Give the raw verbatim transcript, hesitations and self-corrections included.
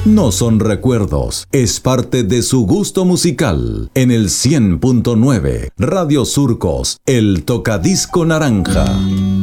no son recuerdos, es parte de su gusto musical. En el cien punto nueve, Radio Surcos, el tocadisco naranja.